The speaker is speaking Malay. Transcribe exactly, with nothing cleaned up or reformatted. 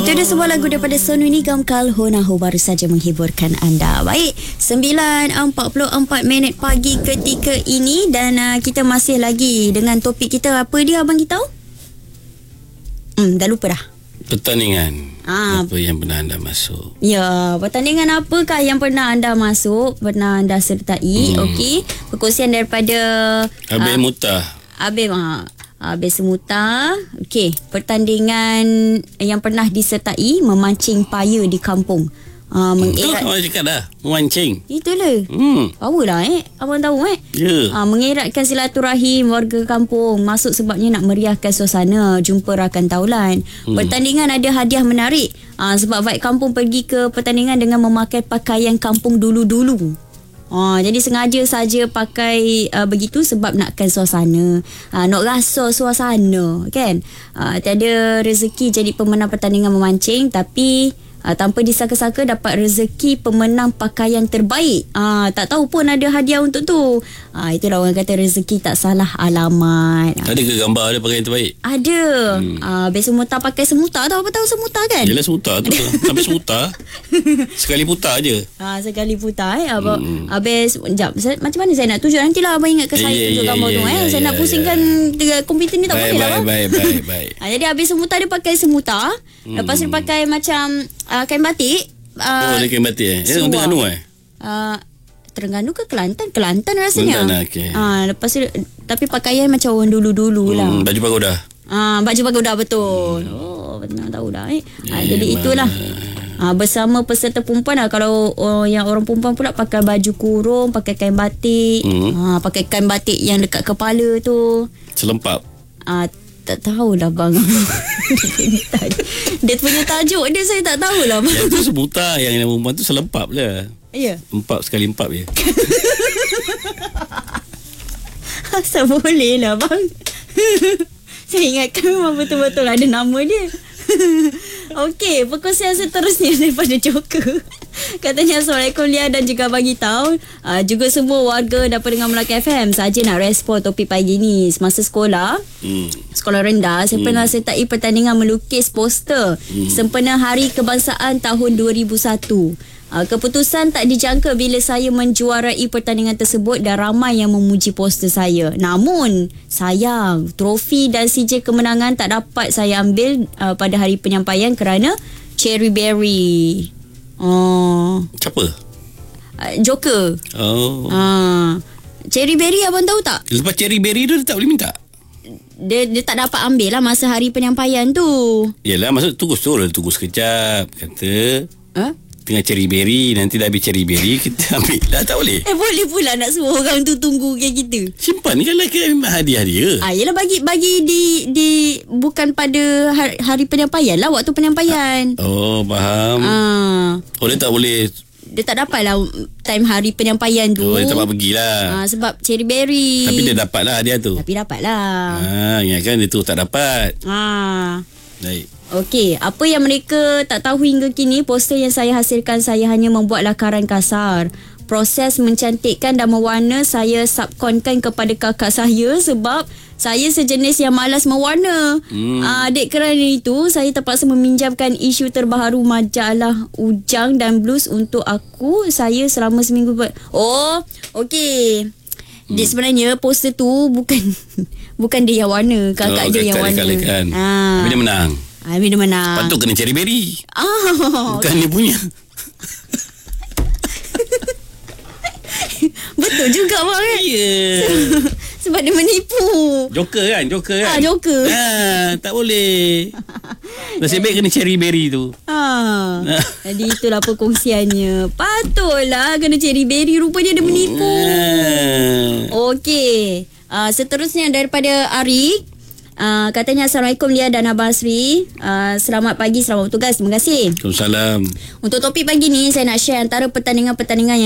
Itu dia sebuah lagu daripada Sonu Nigam Kalho Naho baru saja menghiburkan anda. Baik, sembilan empat puluh empat minit pagi ketika ini dan uh, kita masih lagi dengan topik kita. Apa dia abang kita tahu? Hmm, dah lupa dah. Pertandingan. Ah, apa yang pernah anda masuk? Ya, pertandingan apakah yang pernah anda masuk, pernah anda sertai? Hmm. Okey, perkongsian daripada Abel uh, Mutah. Abel uh, Abel Semuta. Okey, pertandingan yang pernah disertai memancing paya di kampung. Uh, mengerat. Itu awak cakap dah, memancing. Itulah. Hmm. Power lah eh. Abang tahu eh. Ya. Yeah. Uh, mengeratkan silaturahim warga kampung. Masuk sebabnya nak meriahkan suasana. Jumpa rakan taulan. Hmm. Pertandingan ada hadiah menarik. Uh, sebab vibe kampung pergi ke pertandingan dengan memakai pakaian kampung dulu-dulu. Uh, jadi sengaja saja pakai uh, begitu sebab nakkan suasana. Uh, nak rasa suasana kan. Uh, tiada rezeki jadi pemenang pertandingan memancing. Tapi Uh, tanpa disangka-sangka dapat rezeki pemenang pakaian terbaik. Uh, tak tahu pun ada hadiah untuk tu. Uh, itulah orang kata rezeki tak salah alamat. Ada ke gambar ada pakaian terbaik? Ada. Hmm. Uh, Biasa semuta pakai semuta. Tahu apa tahu semuta kan? Yelah semuta tu. Sampai semuta. Sekali putar je. Uh, sekali putar eh. Abang, hmm. Habis, sekejap. Macam mana saya nak tunjuk? Nantilah abang ingat ke saya yeah, tunjuk yeah, gambar yeah, tu. Yeah, eh. yeah, saya yeah, nak pusingkan yeah. komputer ni tak baik, boleh lah. Baik, baik, baik, baik. Uh, jadi habis semuta dia pakai semuta. Hmm. Lepas dia pakai macam uh, kain batik. Uh, oh, dia kain batik eh? Dia untuk Terengganu eh? Uh, Terengganu ke Kelantan? Kelantan rasanya. Kelantan, okey. Uh, lepas tu, tapi pakaian macam orang dulu-dulu lah. Hmm, baju pagoda. Uh, baju pagoda betul. Hmm. Oh, benar tahu dah eh. Yeah, uh, jadi itulah. Uh, bersama peserta perempuan lah. Kalau uh, yang orang perempuan pula pakai baju kurung, pakai kain batik. Hmm. Uh, pakai kain batik yang dekat kepala tu. Selempap. Ah, uh, tak tahulah bang. Dia punya tajuk dia saya tak tahulah bang. Yang tu sebuta, yang yang perempuan tu selempap je. Ya. Empap sekali empap je. Asal boleh lah bang. Saya ingatkan memang betul-betul ada nama dia. Okey, perkongsian seterusnya daripada Joker. Katanya Assalamualaikum Lia dan juga bagi tahu uh, juga semua warga dapat dengar Melaka F M. Saja nak respon topik pagi ni. Semasa sekolah hmm. Sekolah rendah saya hmm. pernah sertai pertandingan melukis poster hmm. sempena Hari Kebangsaan tahun dua ribu satu. Uh, keputusan tak dijangka bila saya menjuarai pertandingan tersebut dan ramai yang memuji poster saya. Namun, sayang, trofi dan sijil kemenangan tak dapat saya ambil uh, pada hari penyampaian kerana Cherry Berry. Oh. Siapa? Uh, Joker. Oh. Uh, Cherry Berry abang tahu tak? Lepas Cherry Berry tu dia tak boleh minta? Dia, dia tak dapat ambil lah masa hari penyampaian tu. Yelah, maksud tunggu suruh tunggu sekejap. Kata... Huh? Tengah cherry berry, nanti dah habis cherry berry kita ambil lah, tak boleh. Eh boleh pula nak suruh orang tu tunggu kayak gitu. Simpan ni kan lagi hadiah dia. Ah yalah bagi bagi di di bukan pada hari, hari penyampaian lah, waktu penyampaian. Oh faham. Ah. Oh dia tak boleh. Dia tak dapat lah time hari penyampaian tu. Oh dia tak dapat pergilah. Ah sebab cherry berry. Tapi dia dapat lah hadiah tu. Tapi dapat lah. Ah ingatkan dia tu tak dapat. Ah. Baik. Okey, apa yang mereka tak tahu hingga kini, poster yang saya hasilkan saya hanya membuat lakaran kasar. Proses mencantikkan dan mewarna saya subkonkan kepada kakak saya sebab saya sejenis yang malas mewarna. Hmm. Uh, adik kerana itu, saya terpaksa meminjamkan isu terbaru majalah Ujang dan Blues untuk aku. Saya selama seminggu buat. Oh, okey. Hmm. Dia sebenarnya poster tu bukan bukan dia yang warna, kakak oh, dia yang warna. Kan. Ha. Tapi dia menang. Habis dia menang. Patut kena cherry berry. Oh, bukan dia punya. Betul juga bang eh? Ya yeah. Sebab dia menipu. Joker kan? Joker kan? Ah, Joker. Ah, tak boleh. Nasib baik kena cherry berry tu. Ah. Jadi itulah perkongsiannya. Patutlah kena cherry berry. Rupanya dia menipu. Ah. Okey. Uh, seterusnya daripada Arik. Uh, katanya Assalamualaikum Lia dan Abang Asri. uh, Selamat pagi, selamat bertugas. Terima kasih. Waalaikumsalam. Untuk topik pagi ni saya nak share antara pertandingan-pertandingan yang